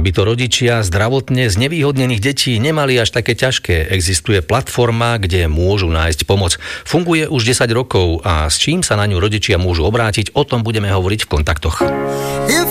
aby to rodičia zdravotne znevýhodnených detí nemali až také ťažké. Existuje platforma, kde môžu nájsť pomoc. Funguje už 10 rokov a s čím sa na ňu rodičia môžu obrátiť, o tom budeme hovoriť v Kontaktoch.